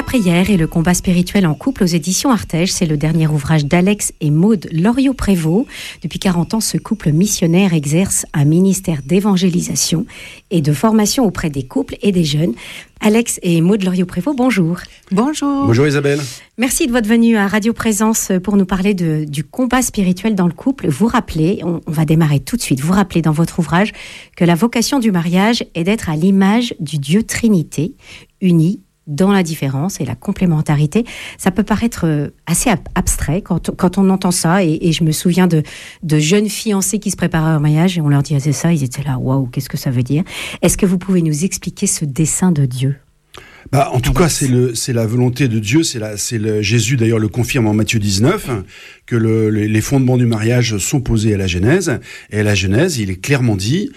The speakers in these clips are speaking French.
prière et le combat spirituel en couple aux éditions Artege. C'est le dernier ouvrage d'Alex et Maude Loriot-Prévost. Depuis 40 ans, ce couple missionnaire exerce un ministère d'évangélisation et de formation auprès des couples et des jeunes. Alex et Maude Loriot-Prévost, bonjour. Bonjour. Bonjour Isabelle. Merci de votre venue à Radio Présence pour nous parler du combat spirituel dans le couple. Vous rappelez, on va démarrer tout de suite, vous rappelez dans votre ouvrage que la vocation du mariage est d'être à l'image du Dieu Trinité, uni dans la différence et la complémentarité. Ça peut paraître assez abstrait quand on entend ça, et je me souviens de jeunes fiancés qui se préparaient au mariage et on leur disait ça, ils étaient là, waouh, qu'est-ce que ça veut dire? Est-ce que vous pouvez nous expliquer ce dessein de Dieu? En tout cas, c'est la volonté de Dieu. Jésus d'ailleurs le confirme en Matthieu 19 que les fondements du mariage sont posés à la Genèse. Et à la Genèse, il est clairement dit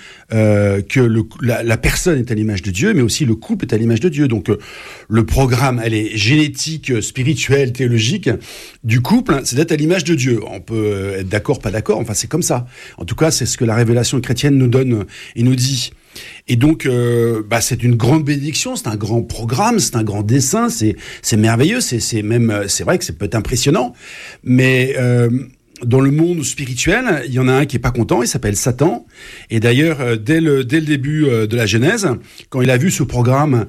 que la personne est à l'image de Dieu, mais aussi le couple est à l'image de Dieu. Donc le programme, elle est génétique, spirituelle, théologique du couple, c'est d'être à l'image de Dieu. On peut être d'accord, pas d'accord. Enfin, c'est comme ça. En tout cas, c'est ce que la révélation chrétienne nous donne et nous dit. Et donc, c'est une grande bénédiction, c'est un grand programme, c'est un grand dessein, c'est merveilleux, c'est vrai que c'est peut-être impressionnant, mais dans le monde spirituel, il y en a un qui est pas content, il s'appelle Satan. Et d'ailleurs, dès le début de la Genèse, quand il a vu ce programme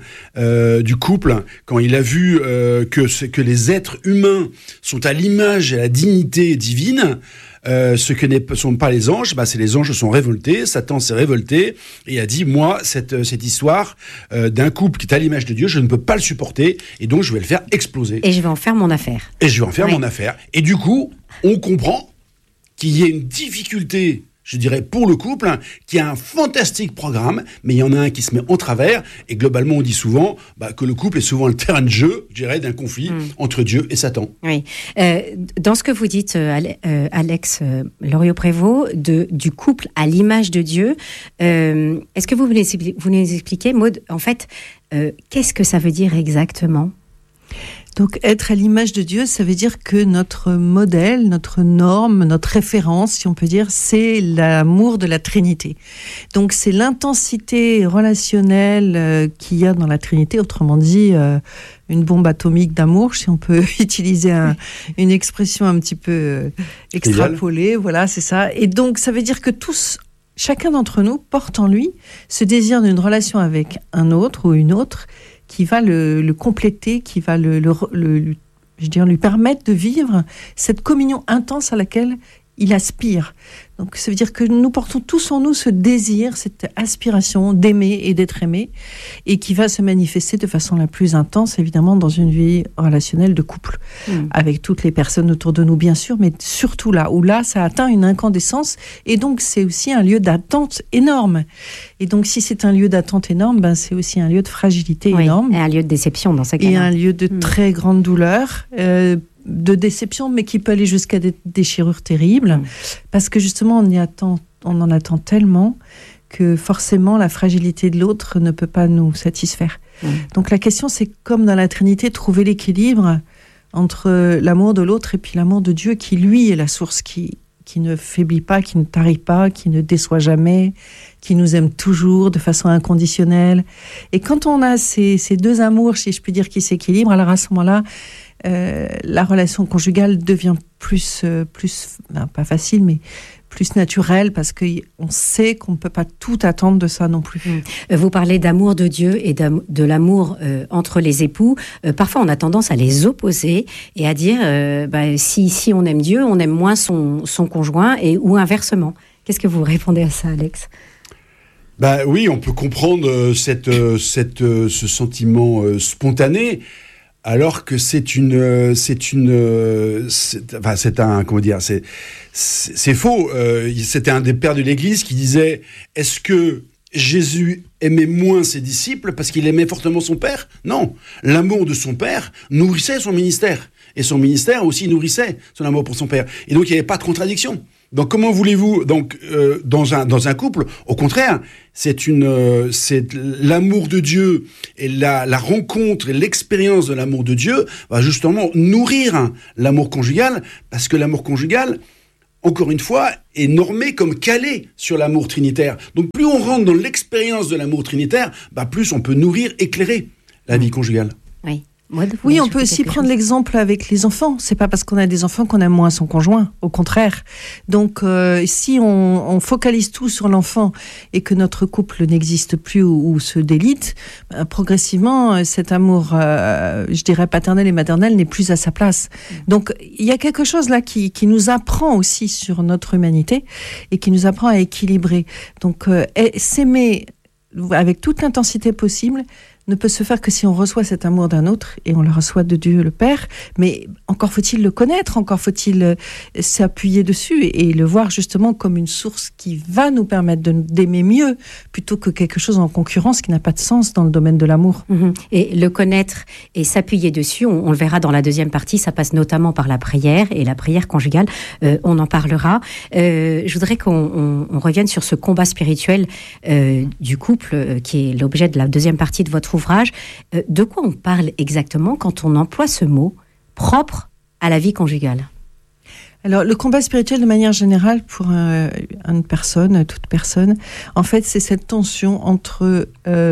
du couple, quand il a vu que les êtres humains sont à l'image et à la dignité divine, ce que ne sont pas les anges, c'est les anges sont révoltés, Satan s'est révolté et a dit, moi, cette histoire d'un couple qui est à l'image de Dieu, je ne peux pas le supporter et donc je vais le faire exploser. Et je vais en faire mon affaire. Mon affaire. Et du coup, on comprend qu'il y ait une difficulté, je dirais, pour le couple, qui a un fantastique programme, mais il y en a un qui se met en travers, et globalement, on dit souvent que le couple est souvent le terrain de jeu, je dirais, d'un conflit entre Dieu et Satan. Oui. Dans ce que vous dites, Alex Loriot-Prévost, du couple à l'image de Dieu, est-ce que vous nous expliquer, Maude, en fait, qu'est-ce que ça veut dire exactement ? Donc, être à l'image de Dieu, ça veut dire que notre modèle, notre norme, notre référence, si on peut dire, c'est l'amour de la Trinité. Donc, c'est l'intensité relationnelle qu'il y a dans la Trinité, autrement dit, une bombe atomique d'amour, si on peut utiliser une expression un petit peu extrapolée. Voilà, c'est ça. Et donc, ça veut dire que chacun d'entre nous porte en lui ce désir d'une relation avec un autre ou une autre, qui va le compléter, qui va lui permettre de vivre cette communion intense à laquelle il aspire. Donc, ça veut dire que nous portons tous en nous ce désir, cette aspiration d'aimer et d'être aimé, et qui va se manifester de façon la plus intense, évidemment, dans une vie relationnelle de couple, avec toutes les personnes autour de nous, bien sûr, mais surtout là, ça atteint une incandescence, et donc c'est aussi un lieu d'attente énorme. Et donc, si c'est un lieu d'attente énorme, c'est aussi un lieu de fragilité énorme. Et un lieu de déception dans ces cas-là. Et un lieu de très grande douleur, de déception, mais qui peut aller jusqu'à des déchirures terribles, parce que justement on en attend tellement que forcément la fragilité de l'autre ne peut pas nous satisfaire. Donc la question, c'est comme dans la Trinité, trouver l'équilibre entre l'amour de l'autre et puis l'amour de Dieu, qui lui est la source qui ne faiblit pas, qui ne tarit pas, qui ne déçoit jamais, qui nous aime toujours de façon inconditionnelle. Et quand on a ces deux amours, si je puis dire, qui s'équilibrent, alors à ce moment-là, la relation conjugale devient plus pas facile, mais plus naturelle, parce qu'on sait qu'on ne peut pas tout attendre de ça non plus. Vous parlez d'amour de Dieu et de l'amour entre les époux. Parfois, on a tendance à les opposer et à dire si on aime Dieu, on aime moins son conjoint, ou inversement. Qu'est-ce que vous répondez à ça, Alex ? Oui, on peut comprendre ce sentiment spontané. Alors que c'est faux. C'était un des pères de l'Église qui disait, est-ce que Jésus aimait moins ses disciples parce qu'il aimait fortement son Père ? Non. L'amour de son Père nourrissait son ministère. Et son ministère aussi nourrissait son amour pour son Père. Et donc, il n'y avait pas de contradiction. Donc, comment voulez-vous, dans un couple, au contraire, c'est l'amour de Dieu et la rencontre et l'expérience de l'amour de Dieu va justement nourrir l'amour conjugal, parce que l'amour conjugal, encore une fois, est normé comme calé sur l'amour trinitaire. Donc, plus on rentre dans l'expérience de l'amour trinitaire, plus on peut nourrir, éclairer la vie conjugale. Oui. Oui, on peut aussi prendre l'exemple avec les enfants. C'est pas parce qu'on a des enfants qu'on aime moins son conjoint, au contraire. Donc, si on focalise tout sur l'enfant et que notre couple n'existe plus ou se délite, progressivement, cet amour, je dirais paternel et maternel, n'est plus à sa place. Donc, il y a quelque chose là qui nous apprend aussi sur notre humanité et qui nous apprend à équilibrer. Donc, s'aimer avec toute l'intensité possible ne peut se faire que si on reçoit cet amour d'un autre, et on le reçoit de Dieu le Père, mais encore faut-il le connaître, encore faut-il s'appuyer dessus et le voir justement comme une source qui va nous permettre d'aimer mieux, plutôt que quelque chose en concurrence qui n'a pas de sens dans le domaine de l'amour. Et le connaître et s'appuyer dessus, on le verra dans la deuxième partie, ça passe notamment par la prière et la prière conjugale, on en parlera. Je voudrais qu'on revienne sur ce combat spirituel du couple, qui est l'objet de la deuxième partie de votre ouvrage. De quoi on parle exactement quand on emploie ce mot propre à la vie conjugale ? Alors, le combat spirituel, de manière générale, pour une personne, toute personne, en fait, c'est cette tension entre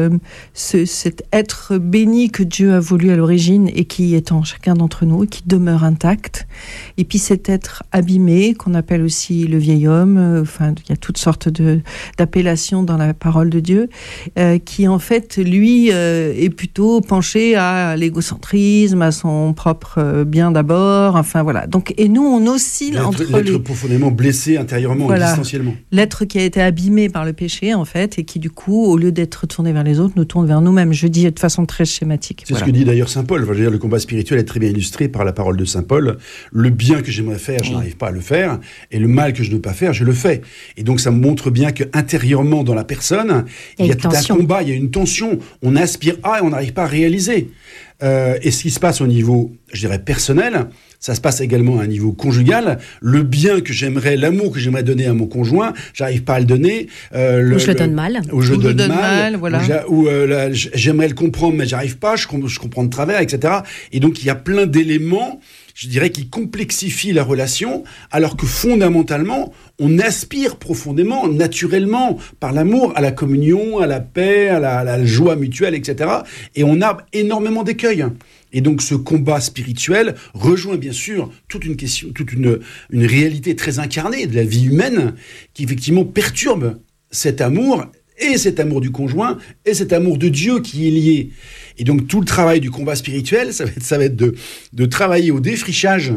cet être béni que Dieu a voulu à l'origine et qui est en chacun d'entre nous, et qui demeure intact, et puis cet être abîmé, qu'on appelle aussi le vieil homme, enfin, il y a toutes sortes d'appellations dans la parole de Dieu, qui, en fait, lui, est plutôt penché à l'égocentrisme, à son propre bien d'abord, enfin, voilà. Donc, et nous, on oscille l'être profondément blessé intérieurement, voilà, existentiellement. L'être qui a été abîmé par le péché, en fait, et qui, du coup, au lieu d'être tourné vers les autres, nous tourne vers nous-mêmes. Je dis de façon très schématique. C'est ce que dit d'ailleurs saint Paul. Enfin, je veux dire, le combat spirituel est très bien illustré par la parole de saint Paul. Le bien que j'aimerais faire, je n'arrive pas à le faire, et le mal que je ne veux pas faire, je le fais. Et donc, ça me montre bien qu'intérieurement, dans la personne, il y a tout un combat, il y a une tension. On aspire à et on n'arrive pas à réaliser. Et ce qui se passe au niveau, je dirais, personnel, ça se passe également à un niveau conjugal. Le bien que j'aimerais, l'amour que j'aimerais donner à mon conjoint, j'arrive pas à le donner. Ou je le donne mal. Ou je le donne mal, voilà. J'aimerais le comprendre, mais j'arrive pas, je comprends de travers, etc. Et donc, il y a plein d'éléments, je dirais, qui complexifient la relation, alors que fondamentalement, on aspire profondément, naturellement, par l'amour, à la communion, à la paix, à la joie mutuelle, etc. Et on a énormément d'écueils. Et donc, ce combat spirituel rejoint bien sûr toute une réalité très incarnée de la vie humaine qui effectivement perturbe cet amour, et cet amour du conjoint, et cet amour de Dieu qui est lié. Et donc, tout le travail du combat spirituel, ça va être de travailler au défrichage,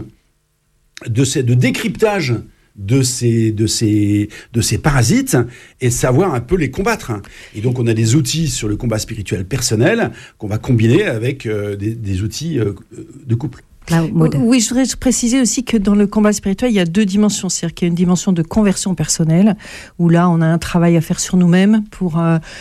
de décryptage de ces parasites, et savoir un peu les combattre. Et donc, on a des outils sur le combat spirituel personnel qu'on va combiner avec des outils de couple. Oui, je voudrais préciser aussi que dans le combat spirituel, il y a deux dimensions. C'est-à-dire qu'il y a une dimension de conversion personnelle, où là, on a un travail à faire sur nous-mêmes pour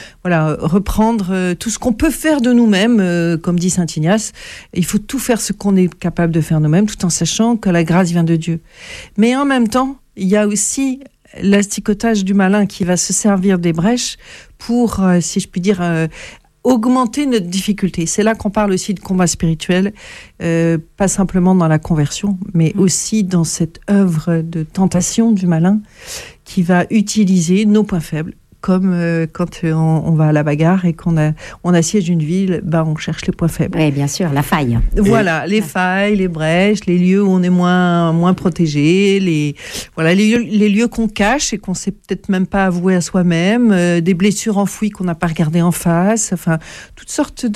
reprendre tout ce qu'on peut faire de nous-mêmes, comme dit saint Ignace. Il faut tout faire ce qu'on est capable de faire nous-mêmes, tout en sachant que la grâce vient de Dieu. Mais en même temps, il y a aussi l'asticotage du malin qui va se servir des brèches pour, si je puis dire, augmenter notre difficulté. C'est là qu'on parle aussi de combat spirituel, pas simplement dans la conversion, mais aussi dans cette œuvre de tentation du malin qui va utiliser nos points faibles. Comme quand on va à la bagarre et on assiège une ville, on cherche les points faibles. Oui, bien sûr, la faille. Voilà, les failles, les brèches, les lieux où on est moins protégé, les lieux qu'on cache et qu'on sait peut-être même pas avouer à soi-même, des blessures enfouies qu'on n'a pas regardées en face, enfin, toutes sortes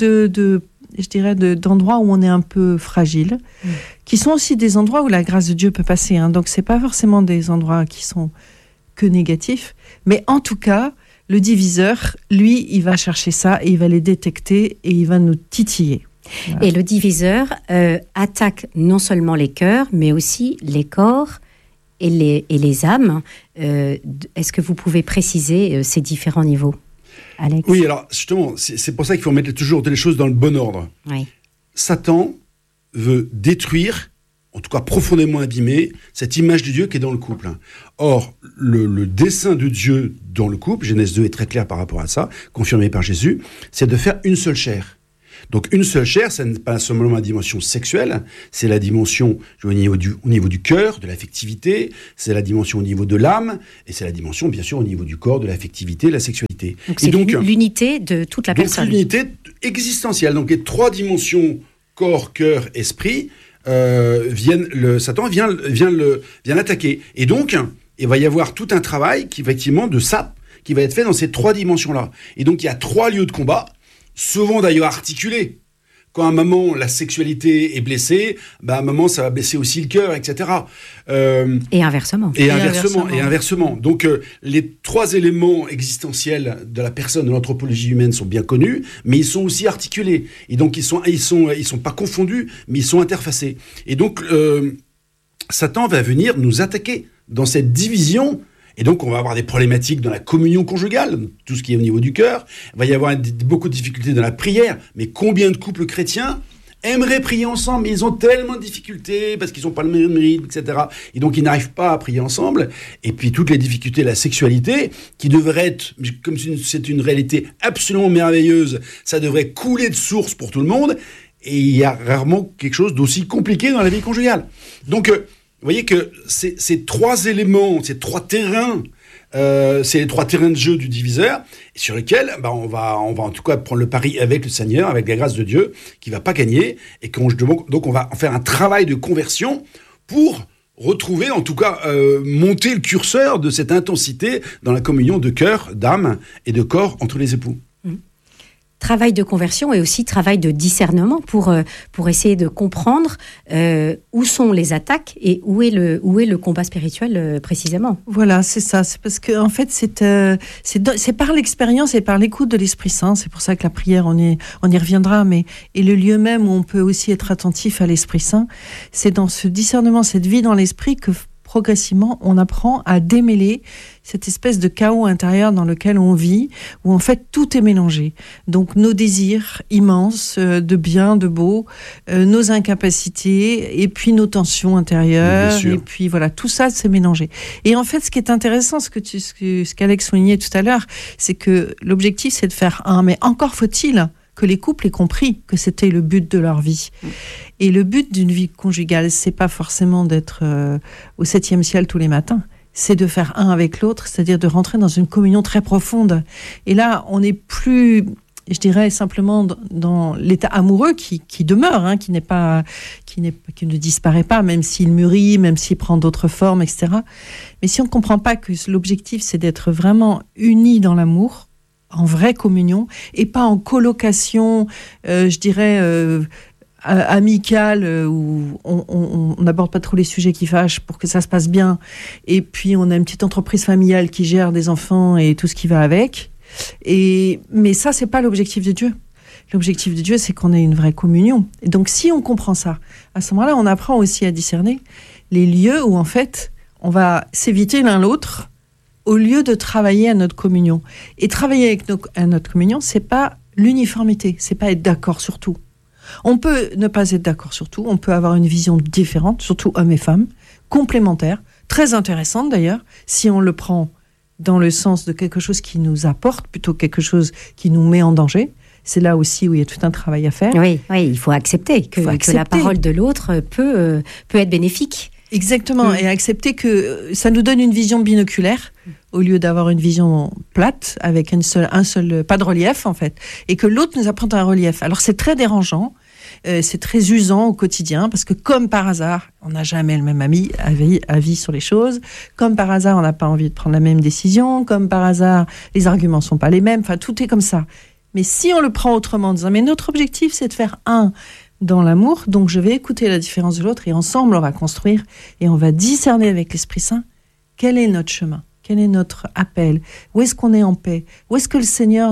d'endroits où on est un peu fragile, qui sont aussi des endroits où la grâce de Dieu peut passer. Donc, c'est pas forcément des endroits qui sont que négatifs, mais en tout cas, le diviseur, lui, il va chercher ça et il va les détecter et il va nous titiller. Voilà. Et le diviseur attaque non seulement les cœurs, mais aussi les corps et les âmes. Est-ce que vous pouvez préciser ces différents niveaux, Alex ? Oui, alors justement, c'est pour ça qu'il faut mettre toujours les choses dans le bon ordre. Oui. Satan veut détruire, en tout cas profondément abîmer, cette image de Dieu qui est dans le couple. Or, le dessein de Dieu dans le couple, Genèse 2 est très clair par rapport à ça, confirmé par Jésus, c'est de faire une seule chair. Donc une seule chair, ça n'est pas seulement la dimension sexuelle, c'est la dimension au niveau du cœur, de l'affectivité, c'est la dimension au niveau de l'âme, et c'est la dimension, bien sûr, au niveau du corps, de l'affectivité, de la sexualité. Donc c'est l'unité de toute la personne. Donc l'unité existentielle. Donc les trois dimensions corps, cœur, esprit, Satan vient l'attaquer. Et donc, il va y avoir tout un travail qui va être fait dans ces 3 dimensions-là. Et donc, il y a 3 lieux de combat, souvent d'ailleurs articulés. Quand à un moment, la sexualité est blessée, à un moment, ça va blesser aussi le cœur, etc. Et inversement. Et inversement. Donc, les 3 éléments existentiels de la personne, de l'anthropologie humaine sont bien connus, mais ils sont aussi articulés. Et donc, ils sont pas confondus, mais ils sont interfacés. Et donc, Satan va venir nous attaquer dans cette division. Et donc, on va avoir des problématiques dans la communion conjugale, tout ce qui est au niveau du cœur. Il va y avoir beaucoup de difficultés dans la prière. Mais combien de couples chrétiens aimeraient prier ensemble, mais ils ont tellement de difficultés parce qu'ils n'ont pas le mérite, etc. Et donc, ils n'arrivent pas à prier ensemble. Et puis, toutes les difficultés de la sexualité, qui devraient être, comme c'est une réalité absolument merveilleuse, ça devrait couler de source pour tout le monde. Et il y a rarement quelque chose d'aussi compliqué dans la vie conjugale. Donc, vous voyez que ces 3 éléments, ces 3 terrains, c'est les 3 terrains de jeu du diviseur, sur lesquels on va en tout cas prendre le pari avec le Seigneur, avec la grâce de Dieu, qui ne va pas gagner, et donc on va faire un travail de conversion pour retrouver, en tout cas monter le curseur de cette intensité dans la communion de cœur, d'âme et de corps entre les époux. Travail de conversion et aussi travail de discernement pour essayer de comprendre où sont les attaques et où est le combat spirituel précisément. Voilà, c'est ça. C'est parce que en fait, c'est par l'expérience et par l'écoute de l'Esprit Saint. C'est pour ça que la prière, on y reviendra. Et le lieu même où on peut aussi être attentif à l'Esprit Saint, c'est dans ce discernement, cette vie dans l'Esprit que progressivement, on apprend à démêler cette espèce de chaos intérieur dans lequel on vit, où en fait tout est mélangé. Donc nos désirs immenses de bien, de beau, nos incapacités, et puis nos tensions intérieures, et puis voilà, tout ça s'est mélangé. Et en fait, ce qui est intéressant, ce qu'Alex soulignait tout à l'heure, c'est que l'objectif, c'est de faire un, mais encore faut-il que les couples aient compris que c'était le but de leur vie. Et le but d'une vie conjugale, c'est pas forcément d'être au 7e ciel tous les matins, c'est de faire un avec l'autre, c'est-à-dire de rentrer dans une communion très profonde. Et là, on n'est plus, je dirais, simplement dans l'état amoureux qui demeure, qui ne disparaît pas, même s'il mûrit, même s'il prend d'autres formes, etc. Mais si on ne comprend pas que l'objectif, c'est d'être vraiment unis dans l'amour, en vraie communion, et pas en colocation, je dirais, amicale, où on n'aborde pas trop les sujets qui fâchent pour que ça se passe bien, et puis on a une petite entreprise familiale qui gère des enfants et tout ce qui va avec. Mais ça, c'est pas l'objectif de Dieu. L'objectif de Dieu, c'est qu'on ait une vraie communion. Et donc, si on comprend ça, à ce moment-là, on apprend aussi à discerner les lieux où, en fait, on va s'éviter l'un l'autre, au lieu de travailler à notre communion. Et travailler à notre communion, c'est pas l'uniformité, c'est pas être d'accord sur tout. On peut ne pas être d'accord sur tout, on peut avoir une vision différente, surtout hommes et femmes, complémentaire, très intéressante d'ailleurs, si on le prend dans le sens de quelque chose qui nous apporte, plutôt que quelque chose qui nous met en danger. C'est là aussi où il y a tout un travail à faire. Oui, il faut accepter que la parole de l'autre peut être bénéfique. Exactement, et accepter que ça nous donne une vision binoculaire au lieu d'avoir une vision plate avec un seul pas de relief en fait, et que l'autre nous apporte un relief. Alors c'est très dérangeant, c'est très usant au quotidien parce que comme par hasard, on n'a jamais le même avis sur les choses. Comme par hasard, on n'a pas envie de prendre la même décision. Comme par hasard, les arguments sont pas les mêmes. Enfin, tout est comme ça. Mais si on le prend autrement, en disant mais notre objectif c'est de faire un dans l'amour, donc je vais écouter la différence de l'autre et ensemble on va construire et on va discerner avec l'Esprit Saint quel est notre chemin, quel est notre appel, où est-ce qu'on est en paix, où est-ce que le Seigneur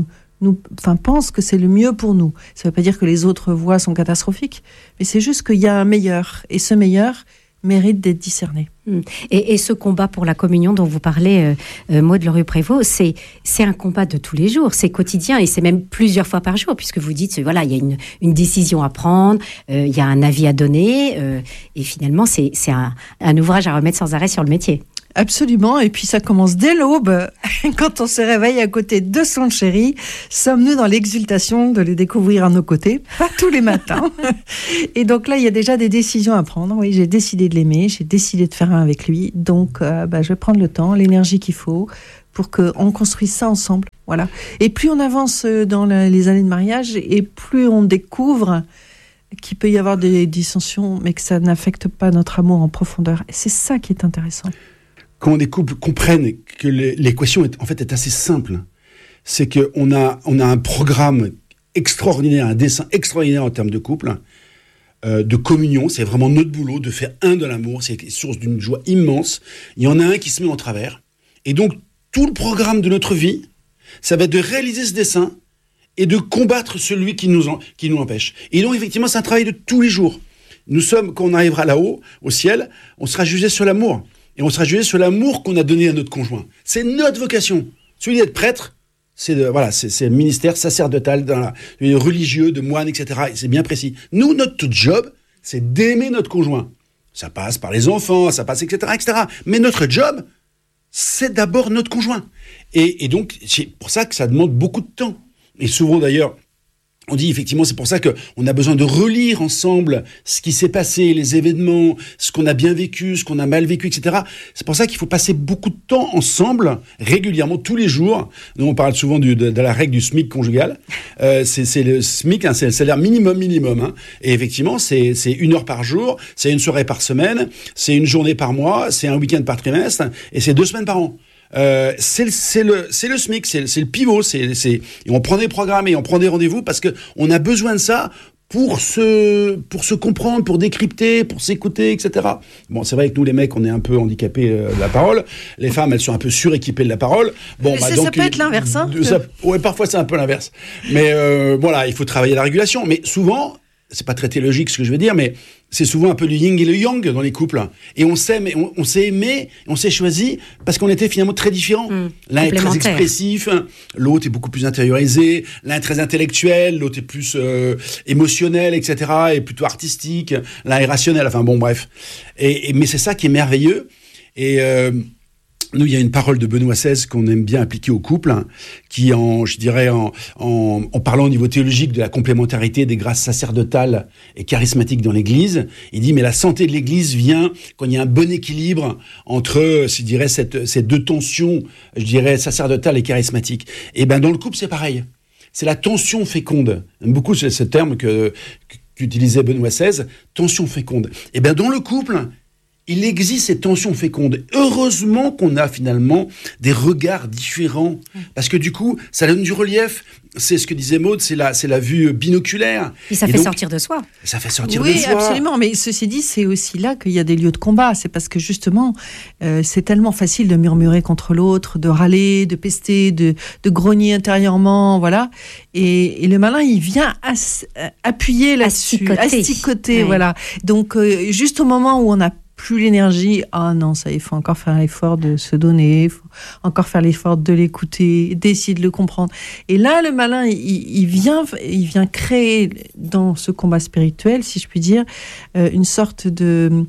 pense que c'est le mieux pour nous. Ça ne veut pas dire que les autres voies sont catastrophiques, mais c'est juste qu'il y a un meilleur, et ce meilleur mérite d'être discerné. Et ce combat pour la communion dont vous parlez, Maud Lorieux-Prévost, c'est un combat de tous les jours, c'est quotidien et c'est même plusieurs fois par jour, puisque vous dites, voilà, il y a une décision à prendre, il y a un avis à donner, et finalement, c'est un ouvrage à remettre sans arrêt sur le métier. Absolument, et puis ça commence dès l'aube, quand on se réveille à côté de son chéri, sommes-nous dans l'exultation de le découvrir à nos côtés, pas tous les matins. Et donc là, il y a déjà des décisions à prendre. Oui, j'ai décidé de l'aimer, j'ai décidé de faire un avec lui, donc je vais prendre le temps, l'énergie qu'il faut pour qu'on construise ça ensemble. Voilà. Et plus on avance dans les années de mariage, et plus on découvre qu'il peut y avoir des dissensions, mais que ça n'affecte pas notre amour en profondeur. Et c'est ça qui est intéressant. Quand des couples comprennent que l'équation est assez simple, c'est qu'on a un programme extraordinaire, un dessin extraordinaire en termes de couple, de communion. C'est vraiment notre boulot de faire un de l'amour. C'est source d'une joie immense. Il y en a un qui se met en travers. Et donc, tout le programme de notre vie, ça va être de réaliser ce dessin et de combattre celui qui nous empêche. Et donc, effectivement, c'est un travail de tous les jours. Quand on arrivera là-haut, au ciel, on sera jugé sur l'amour. Et on sera jugé sur l'amour qu'on a donné à notre conjoint. C'est notre vocation. Celui d'être prêtre, c'est le ministère sacerdotal, religieux, de moine, etc. Et c'est bien précis. Nous, notre job, c'est d'aimer notre conjoint. Ça passe par les enfants, ça passe, etc., etc. Mais notre job, c'est d'abord notre conjoint. Et donc, c'est pour ça que ça demande beaucoup de temps. Et souvent, d'ailleurs, on dit effectivement, c'est pour ça qu'on a besoin de relire ensemble ce qui s'est passé, les événements, ce qu'on a bien vécu, ce qu'on a mal vécu, etc. C'est pour ça qu'il faut passer beaucoup de temps ensemble, régulièrement, tous les jours. Nous, on parle souvent de la règle du SMIC conjugal. C'est le SMIC, c'est le salaire minimum. Hein. Et effectivement, c'est 1 heure par jour, c'est 1 soirée par semaine, c'est 1 journée par mois, c'est 1 week-end par trimestre, et c'est 2 semaines par an. C'est le SMIC, c'est le pivot, et on prend des programmes et on prend des rendez-vous parce que on a besoin de ça pour se comprendre, pour décrypter, pour s'écouter, etc. Bon, c'est vrai que nous les mecs, on est un peu handicapés de la parole. Les femmes, elles sont un peu suréquipées de la parole. Bon, ça peut être l'inverse, hein. Ouais, parfois c'est un peu l'inverse. Mais voilà, il faut travailler la régulation. Mais souvent, c'est pas très théologique ce que je veux dire, mais c'est souvent un peu le yin et le yang dans les couples. Et on s'aime, on s'est aimé, on s'est choisi parce qu'on était finalement très différents. L'un est très expressif, l'autre est beaucoup plus intériorisé, l'un est très intellectuel, l'autre est plus émotionnel, etc., et plutôt artistique, l'un est rationnel, enfin bon, bref. Mais c'est ça qui est merveilleux. Et nous, il y a une parole de Benoît XVI qu'on aime bien appliquer au couple, qui, en parlant au niveau théologique de la complémentarité des grâces sacerdotales et charismatiques dans l'Église, il dit, mais la santé de l'Église vient quand il y a un bon équilibre entre, je dirais, ces deux tensions, je dirais, sacerdotales et charismatiques. Et ben, dans le couple, c'est pareil. C'est la tension féconde. J'aime beaucoup ce terme qu'utilisait Benoît XVI, tension féconde. Et ben, dans le couple, il existe ces tensions fécondes. Heureusement qu'on a finalement des regards différents. Parce que du coup, ça donne du relief. C'est ce que disait Maud, c'est la vue binoculaire. Et ça fait sortir de soi. Ça fait sortir de soi. Oui, absolument. Mais ceci dit, c'est aussi là qu'il y a des lieux de combat. C'est parce que justement, c'est tellement facile de murmurer contre l'autre, de râler, de pester, de grogner intérieurement, voilà. Et le malin, il vient appuyer là-dessus, asticoter, oui. Voilà. Donc, juste au moment où on a plus l'énergie, non, ça, il faut encore faire l'effort de se donner, il faut encore faire l'effort de l'écouter, d'essayer de le comprendre. Et là, le malin, il vient créer dans ce combat spirituel, si je puis dire, une sorte de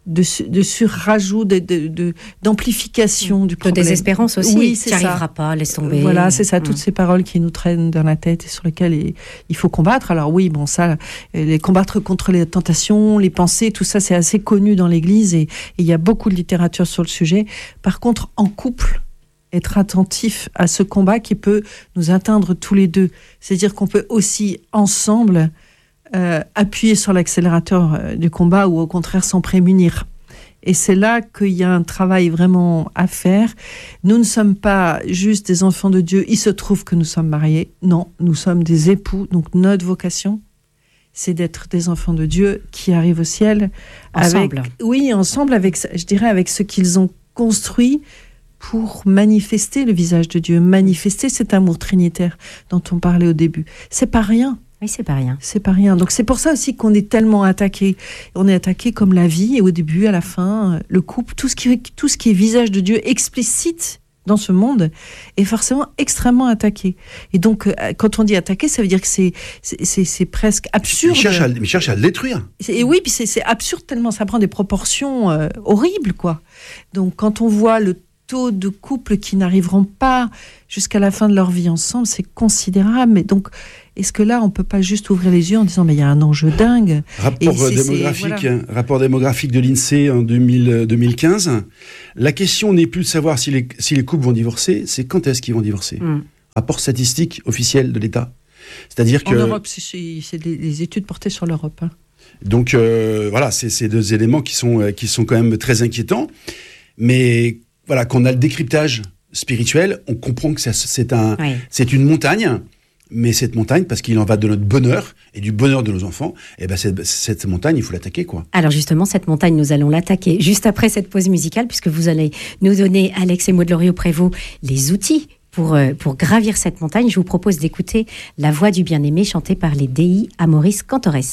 surrajout, d'amplification du problème. De désespérance aussi. Oui, c'est ça. Tu n'y ça. arriveras pas, laisse tomber. Voilà, c'est ça, toutes ces paroles qui nous traînent dans la tête et sur lesquelles il faut combattre. Alors oui, bon, ça, combattre contre les tentations, les pensées, tout ça, c'est assez connu dans l'Église et il y a beaucoup de littérature sur le sujet. Par contre, en couple, être attentif à ce combat qui peut nous atteindre tous les deux. C'est-à-dire qu'on peut aussi, ensemble, appuyer sur l'accélérateur du combat ou au contraire s'en prémunir. Et c'est là qu'il y a un travail vraiment à faire. Nous ne sommes pas juste des enfants de Dieu, il se trouve que nous sommes mariés. Non, nous sommes des époux, donc notre vocation, c'est d'être des enfants de Dieu qui arrivent au ciel. Ensemble. Ensemble, avec ce qu'ils ont construit pour manifester le visage de Dieu, manifester cet amour trinitaire dont on parlait au début. C'est pas rien. Oui, c'est pas rien. C'est pas rien. Donc c'est pour ça aussi qu'on est tellement attaqué. On est attaqué comme la vie, et au début, à la fin, le couple, tout ce qui est visage de Dieu explicite dans ce monde est forcément extrêmement attaqué. Et donc, quand on dit attaqué, ça veut dire que c'est presque absurde. Il cherche à le détruire. Et oui, puis c'est absurde tellement ça prend des proportions horribles, quoi. Donc quand on voit le taux de couples qui n'arriveront pas jusqu'à la fin de leur vie ensemble, c'est considérable. Mais donc, est-ce que là, on peut pas juste ouvrir les yeux en disant, mais il y a un enjeu dingue. Rapport démographique de l'INSEE en 2015. La question n'est plus de savoir si les couples vont divorcer, c'est quand est-ce qu'ils vont divorcer. Rapport statistique officiel de l'État. C'est-à-dire que... En Europe, c'est des études portées sur l'Europe. Hein. Donc voilà, c'est deux éléments qui sont quand même très inquiétants. Mais voilà, quand on a le décryptage spirituel, on comprend que c'est une montagne. Mais cette montagne, parce qu'il en va de notre bonheur et du bonheur de nos enfants, et ben cette montagne, il faut l'attaquer, quoi. Alors justement, cette montagne, nous allons l'attaquer juste après cette pause musicale, puisque vous allez nous donner, Alex et Maud Loriot-Prévost, les outils pour gravir cette montagne. Je vous propose d'écouter La Voix du bien-aimé chantée par les Dei Amoris Cantores.